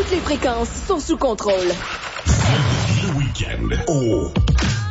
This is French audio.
Toutes les fréquences sont sous contrôle. Le week-end. Oh!